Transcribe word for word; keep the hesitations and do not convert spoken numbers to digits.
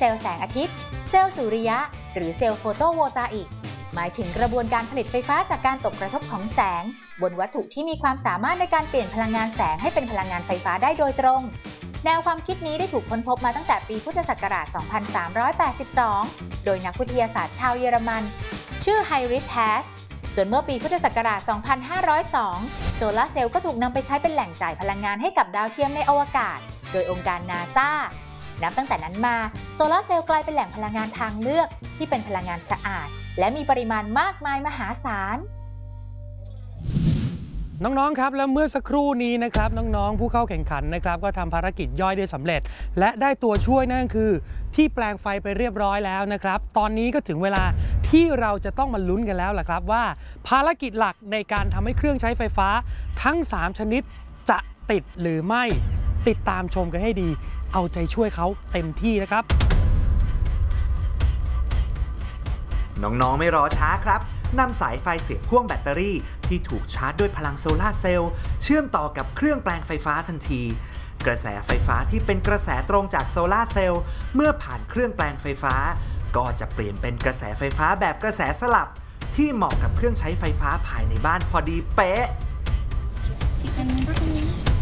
ลล์แสงอาทิตย์เซลล์สุริยะหรือเซลล์โฟโตโวลตาอิกหมายถึงกระบวนการผลิตไฟฟ้าจากการตกกระทบของแสงบนวัตถุที่มีความสามารถในการเปลี่ยนพลังงานแสงให้เป็นพลังงานไฟฟ้าได้โดยตรงแนวความคิดนี้ได้ถูกค้นพบมาตั้งแต่ปีพุทธศักราช สองพันสามร้อยแปดสิบสอง โดยนักวิทยาศาสตร์ชาวเยอรมันชื่อไฮริช แฮสส่วนเมื่อปีพุทธศักราช สองพันห้าร้อยสอง โซลาร์เซลล์ก็ถูกนำไปใช้เป็นแหล่งจ่ายพลังงานให้กับดาวเทียมในอวกาศโดยองค์การนาซานับตั้งแต่นั้นมาโซลาร์เซลล์กลายเป็นแหล่งพลังงานทางเลือกที่เป็นพลังงานสะอาดและมีปริมาณมากมายมหาศาลน้องๆครับแล้วเมื่อสักครู่นี้นะครับน้องๆผู้เข้าแข่งขันนะครับก็ทำภารกิจย่อยได้สำเร็จและได้ตัวช่วยนั่นคือที่แปลงไฟไปเรียบร้อยแล้วนะครับตอนนี้ก็ถึงเวลาที่เราจะต้องมาลุ้นกันแล้วล่ะครับว่าภารกิจหลักในการทำให้เครื่องใช้ไฟฟ้าทั้งสามชนิดจะติดหรือไม่ติดตามชมกันให้ดีเอาใจช่วยเขาเต็มที่นะครับน้องๆไม่รอช้าครับนำสายไฟเสียบพ่วงแบตเตอรี่ที่ถูกชาร์จด้วยพลังโซลาร์เซลล์เชื่อมต่อกับเครื่องแปลงไฟฟ้าทันทีกระแสไฟฟ้าที่เป็นกระแสตรงจากโซลาร์เซลล์เมื่อผ่านเครื่องแปลงไฟฟ้าก็จะเปลี่ยนเป็นกระแสไฟฟ้าแบบกระแสสลับที่เหมาะกับเครื่องใช้ไฟฟ้าภายในบ้านพอดีเป๊ะ